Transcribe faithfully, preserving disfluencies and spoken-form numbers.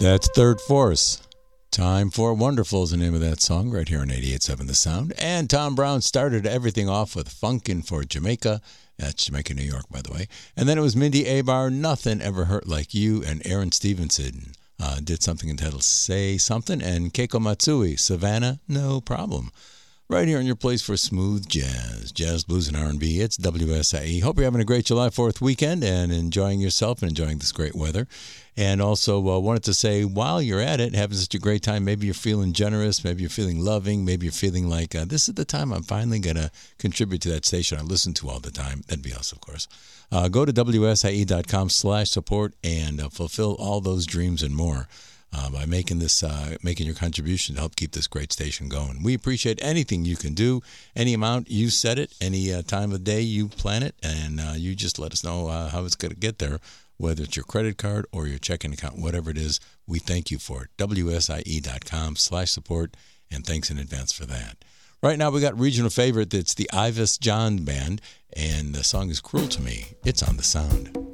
That's Third Force. Time for Wonderful is the name of that song right here on eighty-eight point seven The Sound. And Tom Brown started everything off with Funkin' for Jamaica. That's Jamaica, New York, by the way. And then it was Mindy Abar, Nothing Ever Hurt Like You, and Aaron Stevenson uh, did something entitled Say Something, and Keiko Matsui, Savannah, No Problem. Right here in your place for smooth jazz, jazz, blues, and R and B. It's W S I E. Hope you're having a great July fourth weekend and enjoying yourself and enjoying this great weather. And also uh, wanted to say, while you're at it, having such a great time, maybe you're feeling generous, maybe you're feeling loving, maybe you're feeling like uh, this is the time I'm finally going to contribute to that station I listen to all the time. That'd be us, of course. Uh, go to W S I E dot com slash support and uh, fulfill all those dreams and more. Uh, by making this, uh, making your contribution to help keep this great station going. We appreciate anything you can do, any amount you set it, any uh, time of day you plan it, and uh, you just let us know uh, how it's going to get there, whether it's your credit card or your checking account, whatever it is, we thank you for it. W S I E dot com slash support, and thanks in advance for that. Right now we got regional favorite, that's the Ivis John Band, and the song is Cruel to Me. It's on The Sound.